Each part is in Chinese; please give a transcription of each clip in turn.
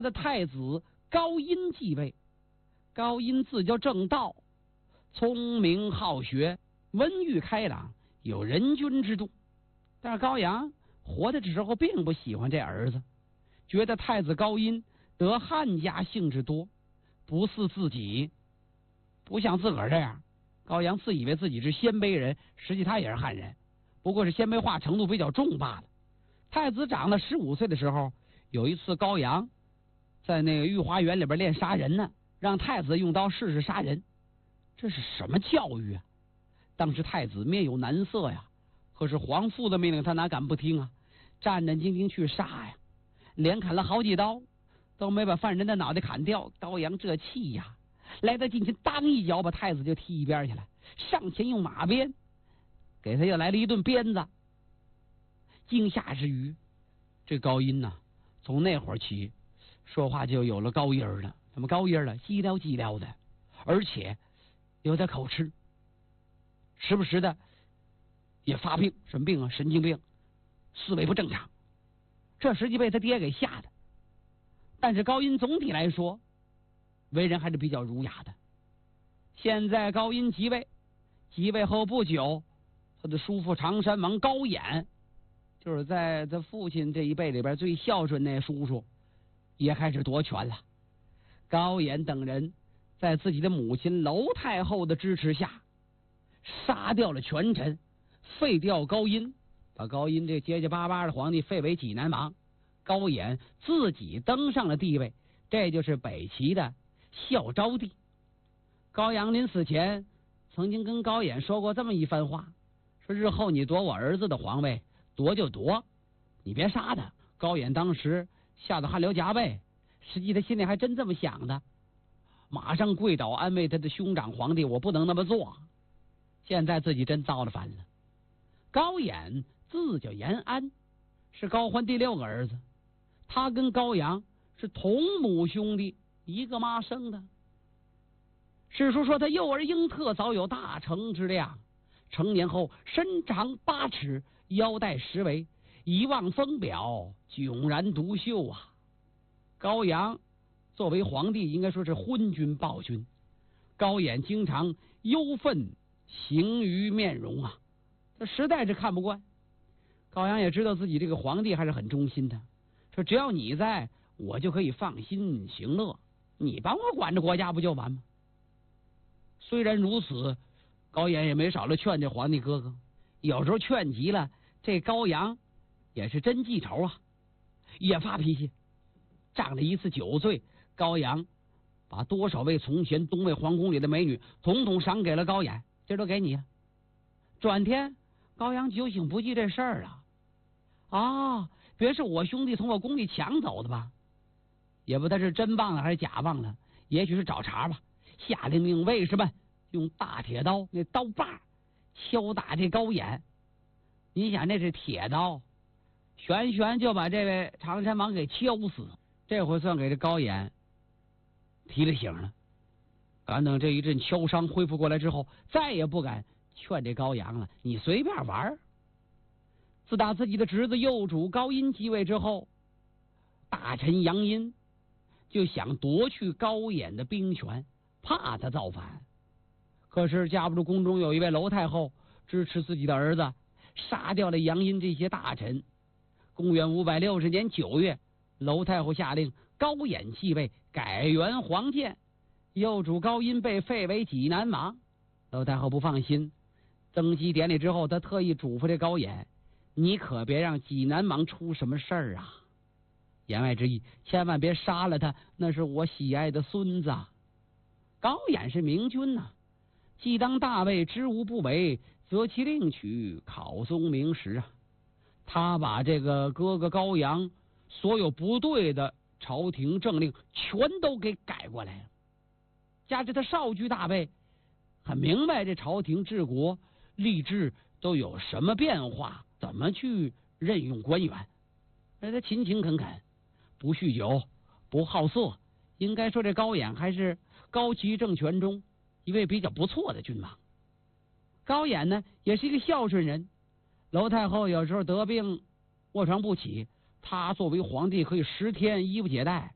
的太子高音继位。高音字叫正道，聪明好学，文育开朗，有人君之度。但是高阳活的时候并不喜欢这儿子，觉得太子高音得汉家姓之多，不似自己，不像自个儿这样。高阳自以为自己是鲜卑人，实际他也是汉人，不过是鲜卑化程度比较重罢了。太子长了15岁的时候，有一次高阳在那个御花园里边练杀人呢，让太子用刀试试杀人。这是什么教育啊？当时太子面有难色呀，可是皇父的命令他哪敢不听啊？战战兢兢去杀呀，连砍了好几刀，都没把犯人的脑袋砍掉。高阳这气呀，来到近前，当一脚把太子就踢一边去了，上前用马鞭给他又来了一顿鞭子。惊吓之余，这高音呐，从那会儿起说话就有了高音了。什么高音了？叽撩叽撩的，而且有点口吃，时不时的也发病。什么病啊？神经病，思维不正常。这实际被他爹给吓的。但是高音总体来说为人还是比较儒雅的。现在高音即位，即位后不久，他的叔父常山王高演，就是在他父亲这一辈里边最孝顺那叔叔，也开始夺权了。高演等人在自己的母亲娄太后的支持下，杀掉了权臣，废掉高音，把高音这结结巴巴的皇帝废为济南王。高演自己登上了帝位，这就是北齐的孝昭帝。高阳临死前曾经跟高演说过这么一番话，说日后你夺我儿子的皇位，夺就夺，你别杀他。高演当时吓得汗流浃背，实际他心里还真这么想的，马上跪倒安慰他的兄长皇帝，我不能那么做。现在自己真遭了烦了。高演字叫延安，是高欢第6个儿子，他跟高阳是同母兄弟，一个妈生的。史书说他幼而英特，早有大成之量，成年后身长8尺，腰带10围，一望风表，迥然独秀啊。高阳作为皇帝，应该说是昏君暴君。高演经常忧愤形于面容啊，他实在是看不惯。高阳也知道自己这个皇帝还是很忠心的，说只要你在，我就可以放心行乐，你帮我管着国家不就完吗？虽然如此，高演也没少了劝这皇帝哥哥，有时候劝急了，这高阳也是真记仇啊，也发脾气。仗着一次酒醉，高阳把多少位从前东魏皇宫里的美女统统赏给了高演，这都给你了。转天高阳酒醒不记这事儿了，啊，别是我兄弟从我宫里抢走的吧？也不知道是真忘了还是假忘了，也许是找茬吧。下令令卫士们用大铁刀，那刀把敲打这高演。你想那是铁刀，旋旋就把这位常山王给敲死。这回算给这高演提了醒了。赶等这一阵敲伤恢复过来之后，再也不敢劝这高阳了，你随便玩。自打自己的侄子幼主高音继位之后，大臣杨殷就想夺去高演的兵权，怕他造反。可是架不住宫中有一位娄太后支持自己的儿子，杀掉了杨殷这些大臣。公元560年9月，娄太后下令高演继位，改元皇建，幼主高音被废为济南王。娄太后不放心，登基典礼之后，他特意嘱咐这高演，你可别让济南王出什么事儿啊！言外之意，千万别杀了他，那是我喜爱的孙子。高演是明君呐，既当大位，知无不为，择其令取，考宗明时啊。他把这个哥哥高阳所有不对的朝廷政令全都给改过来了。加之他少居大位，很明白这朝廷治国吏治都有什么变化，怎么去任用官员。而他勤勤恳恳，不酗酒，不好色，应该说这高演还是高齐政权中一位比较不错的君王。高演呢，也是一个孝顺人。娄太后有时候得病卧床不起，他作为皇帝可以10天衣不解带，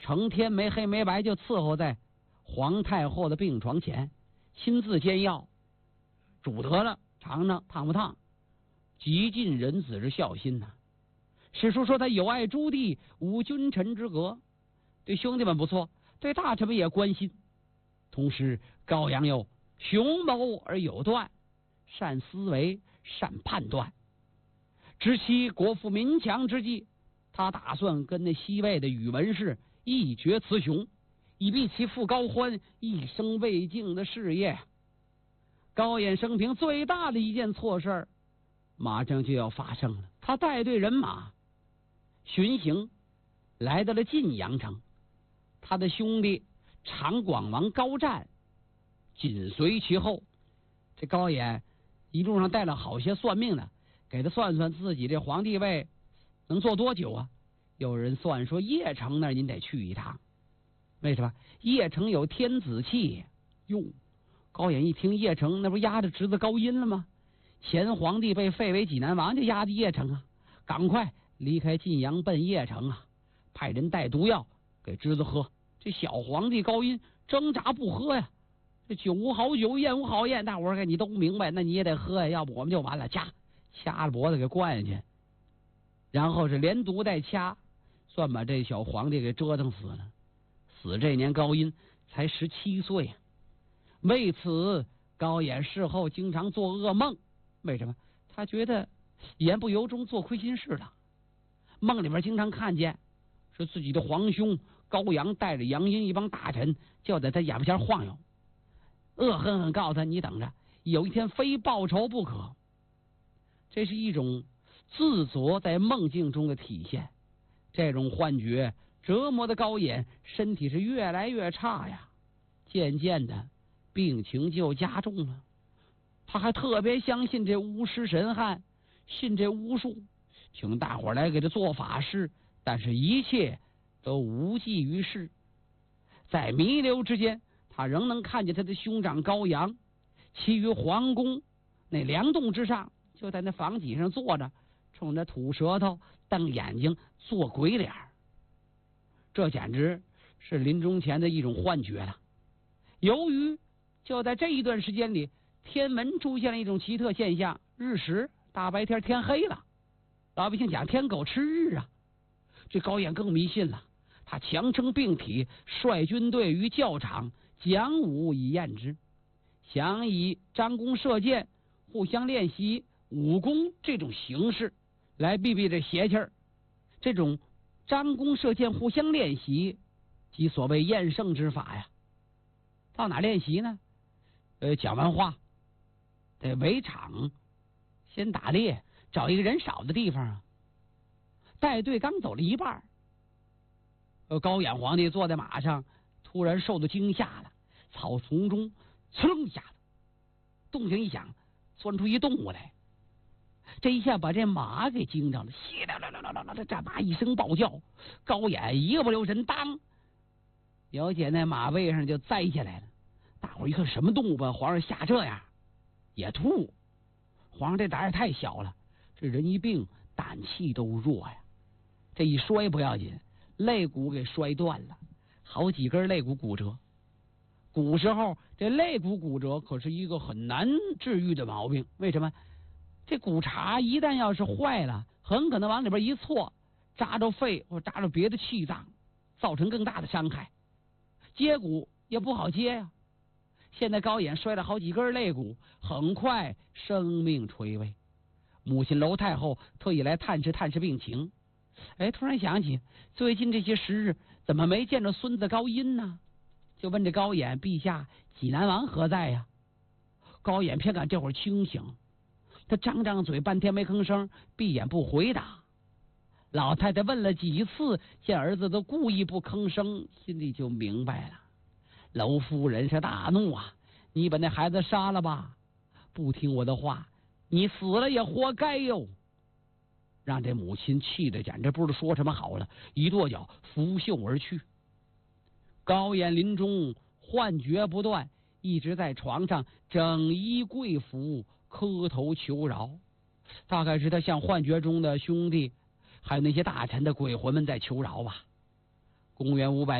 成天没黑没白就伺候在皇太后的病床前，亲自煎药，煮得了尝尝烫不烫，极尽人子之孝心呐。史书说他有爱朱棣，无君臣之格，对兄弟们不错，对大臣们也关心。同时高阳又雄谋而有断，善思维，善判断。知其国富民强之际，他打算跟那西魏的宇文氏一决雌雄，以避其父高欢一生未竟的事业。高演生平最大的一件错事马上就要发生了。他带队人马巡行，来到了晋阳城，他的兄弟长广王高湛紧随其后。这高演一路上带了好些算命的，给他算算自己这皇帝位能做多久啊？有人算说邺城那儿您得去一趟，为什么？邺城有天子气哟。高演一听邺城，那不压着侄子高音了吗？前皇帝被废为济南王，就压着邺城啊！赶快离开晋阳奔邺城啊！派人带毒药给侄子喝。这小皇帝高音挣扎不喝呀，这酒无好酒，宴无好宴，大伙儿你都明白，那你也得喝呀，要不我们就完了。掐了脖子给灌下去，然后是连毒带掐，算把这小皇帝给折腾死了。死这年高音才17岁。为此高演事后经常做噩梦。为什么？他觉得言不由衷，做亏心事了。梦里边经常看见是自己的皇兄高阳带着杨殷一帮大臣就在他眼巴前晃悠，恶狠狠告诉他，你等着，有一天非报仇不可。这是一种自责在梦境中的体现。这种幻觉折磨的高演身体是越来越差呀，渐渐的病情就加重了。他还特别相信这巫师神汉，信这巫术，请大伙来给他做法事，但是一切都无济于事。在弥留之间，他仍能看见他的兄长高阳骑于皇宫那梁栋之上，就在那房脊上坐着，冲着吐舌头瞪眼睛做鬼脸。这简直是临终前的一种幻觉了。由于就在这一段时间里，天文出现了一种奇特现象，日食，大白天天黑了。老百姓讲天狗吃日啊，这高演更迷信了。他强撑病体，率军队于教场讲武以验之，想以张弓射箭互相练习武功这种形式来避避这邪气儿。这种张弓射箭互相练习即所谓验圣之法呀。到哪练习呢？讲完话得围场先打猎，找一个人少的地方啊。带队刚走了一半，高演皇帝坐在马上，突然受到惊吓了。草丛中呲楞一下子，动静一响，钻出一动物来。这一下把这马给惊着了，稀啦啦啦啦啦，这马一声暴叫，高演一个不留神，当，了解那马背上就栽下来了。大伙一看什么动物把皇上吓这样，野兔。皇上这胆也太小了，这人一病胆气都弱呀。这一摔不要紧，肋骨给摔断了，好几根肋骨骨折。古时候这肋骨骨折可是一个很难治愈的毛病。为什么？这骨茬一旦要是坏了，很可能往里边一错，扎着肺或扎着别的气脏，造成更大的伤害。接骨也不好接呀。现在高演摔了好几根肋骨，很快生命垂危。母亲娄太后特意来探视病情。突然想起最近这些时日怎么没见着孙子高音呢？就问这高演，陛下济南王何在呀？高演偏赶这会儿清醒，他张张嘴半天没吭声，闭眼不回答。老太太问了几次，见儿子都故意不吭声，心里就明白了。娄夫人是大怒啊，你把那孩子杀了吧，不听我的话，你死了也活该哟。让这母亲气得简直不知道说什么好了，一跺脚拂袖而去。高演临终幻觉不断，一直在床上整衣跪服，磕头求饶。大概是他向幻觉中的兄弟还有那些大臣的鬼魂们在求饶吧。 公元500